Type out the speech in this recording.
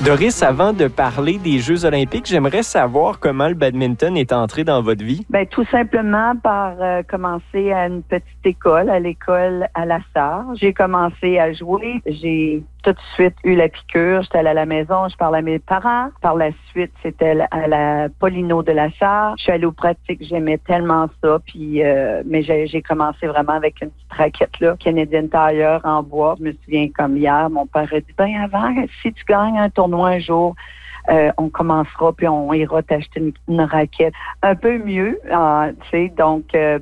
Doris, avant de parler des Jeux olympiques, j'aimerais savoir comment le badminton est entré dans votre vie. Ben tout simplement par commencer à une petite école, à l'école à la Sarre. J'ai commencé à jouer. J'ai tout de suite eu la piqûre. J'étais allée à la maison, je parlais à mes parents. Par la suite, c'était à la Paulino de la Sarre. Je suis allée aux pratiques, j'aimais tellement ça. Puis, mais j'ai commencé vraiment avec une petite raquette là, Canadian Tire en bois. Je me souviens comme hier, mon père a dit, ben avant, si tu gagnes un tournoi un jour, on commencera puis on ira t'acheter une raquette un peu mieux, tu sais. Donc